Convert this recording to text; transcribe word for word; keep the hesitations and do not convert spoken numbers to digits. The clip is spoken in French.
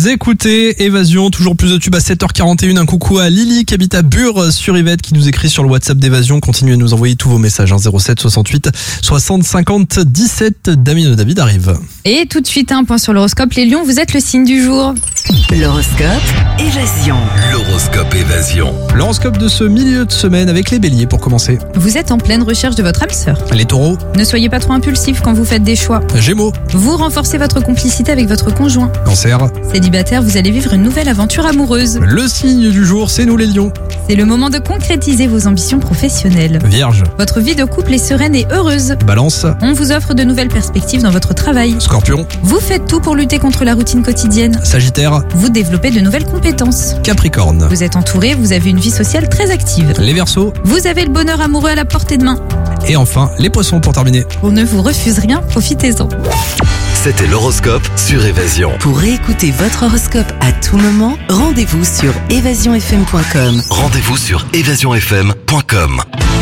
écoutez Évasion, toujours plus de tubes à sept heures quarante et un. Un coucou à Lily qui habite à Bure sur Yvette qui nous écrit sur le WhatsApp d'Évasion. Continuez à nous envoyer tous vos messages. Hein, zéro sept soixante-huit soixante cinquante dix-sept. Damien et David arrivent. Et tout de suite, un point sur l'horoscope. Les lions, vous êtes le signe du jour. L'horoscope Évasion. L'horoscope Évasion. L'horoscope de ce milieu de semaine avec les béliers pour commencer. Vous êtes en pleine recherche de votre âme sœur. Les taureaux. Ne soyez pas trop impulsif quand vous faites des choix. Gémeaux. Vous renforcez votre complicité avec votre conjoint. Cancer. Célibataire, vous allez vivre une nouvelle aventure amoureuse. Le signe du jour, c'est nous les lions. C'est le moment de concrétiser vos ambitions professionnelles. Vierge. Votre vie de couple est sereine et heureuse. Balance. On vous offre de nouvelles perspectives dans votre travail. Scorpion. Vous faites tout pour lutter contre la routine quotidienne. Sagittaire. Vous développez de nouvelles compétences. Capricorne. Vous êtes entouré, vous avez une vie sociale très active. Les Verseaux. Vous avez le bonheur amoureux à la portée de main. Et enfin, les poissons pour terminer. On ne vous refuse rien, profitez-en. C'était l'horoscope sur Évasion. Pour réécouter votre horoscope à tout moment, rendez-vous sur évasion f m point com. Rendez-vous sur évasion f m point com.